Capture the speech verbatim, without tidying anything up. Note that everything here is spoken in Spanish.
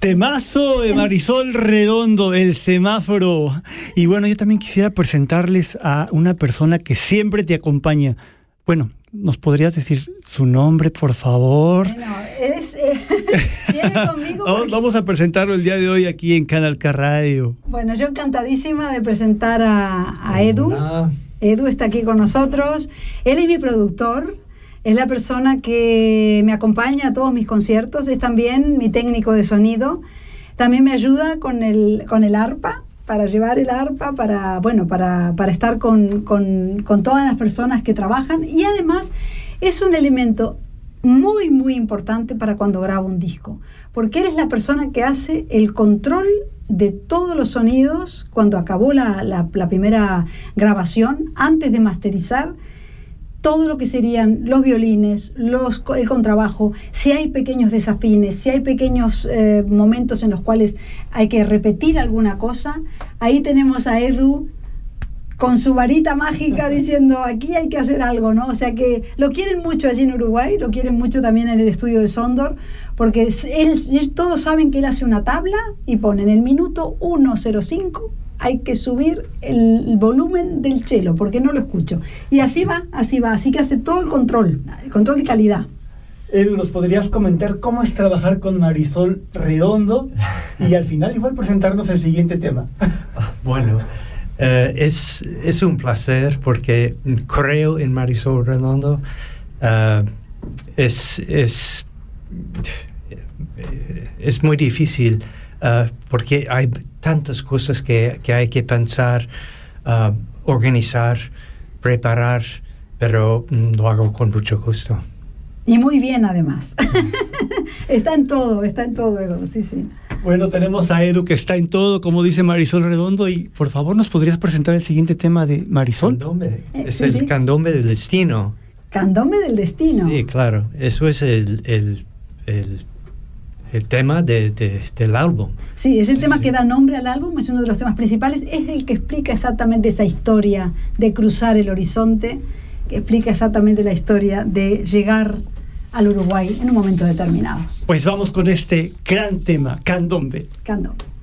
Temazo de Marisol Redondo, El Semáforo. Y bueno, yo también quisiera presentarles a una persona que siempre te acompaña. Bueno, ¿nos podrías decir su nombre, por favor? Bueno, es, eh, viene conmigo porque... Vamos a presentarlo el día de hoy aquí en Canal K Radio. Bueno, yo encantadísima de presentar a, a Edu. Hola. Edu está aquí con nosotros. Él es mi productor, es la persona que me acompaña a todos mis conciertos, es también mi técnico de sonido. También me ayuda con el, con el arpa, para llevar el arpa, para, bueno, para, para estar con, con, con todas las personas que trabajan. Y además es un elemento muy, muy importante para cuando grabo un disco, porque eres la persona que hace el control de todos los sonidos cuando acabó la, la, la primera grabación, antes de masterizar, todo lo que serían los violines, los, el contrabajo, si hay pequeños desafines, si hay pequeños eh, momentos en los cuales hay que repetir alguna cosa, ahí tenemos a Edu con su varita mágica diciendo aquí hay que hacer algo, ¿no? O sea que lo quieren mucho allí en Uruguay, lo quieren mucho también en el estudio de Sondor, porque él, todos saben que él hace una tabla y pone en el minuto uno cero cinco hay que subir el, el volumen del cello porque no lo escucho. Y así va, así va, así que hace todo el control, el control de calidad. Edu, ¿nos podrías comentar cómo es trabajar con Marisol Redondo? Y al final igual presentarnos el siguiente tema. Bueno, uh, es, es un placer porque creo en Marisol Redondo. Uh, es, es, es muy difícil uh, porque hay tantas cosas que, que hay que pensar, uh, organizar, preparar, pero mm, lo hago con mucho gusto. Y muy bien, además. Está en todo, está en todo, Edu, sí, sí. Bueno, tenemos a Edu que está en todo, como dice Marisol Redondo, y por favor, ¿nos podrías presentar el siguiente tema de Marisol? Candombe. Eh, es sí, el sí. candombe del destino. Candombe del destino. Sí, claro. Eso es el, el, el, el tema de, de, del álbum. Sí, es el tema Sí. que da nombre al álbum, es uno de los temas principales, es el que explica exactamente esa historia de cruzar el horizonte, que explica exactamente la historia de llegar al Uruguay en un momento determinado. Pues vamos con este gran tema, Candombe. Candombe.